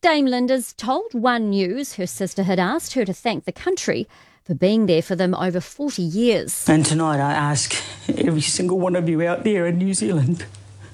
Dame Linda's told One News her sister had asked her to thank the country for being there for them over 40 years. And tonight I ask every single one of you out there in New Zealand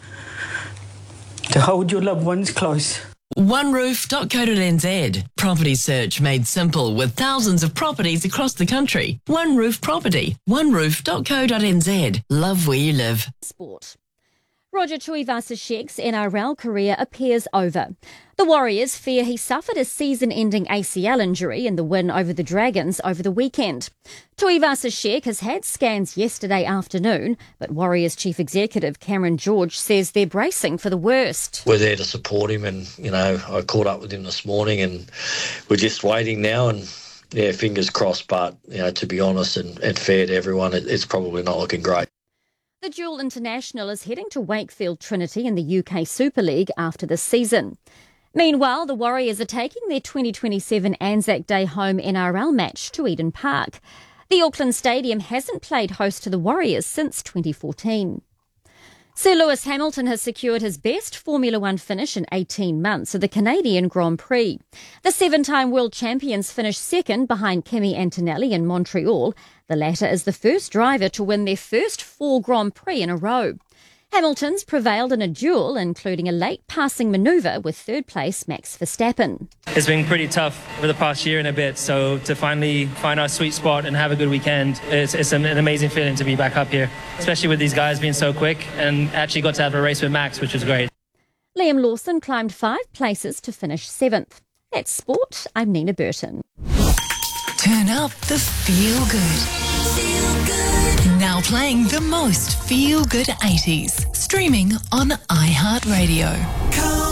to hold your loved ones close. OneRoof.co.nz. Property search made simple with thousands of properties across the country. One Roof Property. OneRoof.co.nz. Love where you live. Sport. Roger Tuivasa-Sheck's NRL career appears over. The Warriors fear he suffered a season-ending ACL injury in the win over the Dragons over the weekend. Tuivasa-Sheck has had scans yesterday afternoon, but Warriors Chief Executive Cameron George says they're bracing for the worst. We're there to support him and, I caught up with him this morning and we're just waiting now and, fingers crossed, but, to be honest and fair to everyone, it's probably not looking great. The dual international is heading to Wakefield Trinity in the UK Super League after this season. Meanwhile, the Warriors are taking their 2027 Anzac Day home NRL match to Eden Park. The Auckland Stadium hasn't played host to the Warriors since 2014. Sir Lewis Hamilton has secured his best Formula One finish in 18 months at the Canadian Grand Prix. The seven-time world champions finished second behind Kimi Antonelli in Montreal. The latter is the first driver to win their first 4 Grand Prix in a row. Hamilton's prevailed in a duel, including a late passing manoeuvre with third place Max Verstappen. It's been pretty tough over the past year and a bit, so to finally find our sweet spot and have a good weekend, it's an amazing feeling to be back up here, especially with these guys being so quick, and actually got to have a race with Max, which was great. Liam Lawson climbed 5 places to finish 7th. That's sport. I'm Nina Burton. Turn up the feel good. Now playing the most feel good 80s. Streaming on iHeartRadio.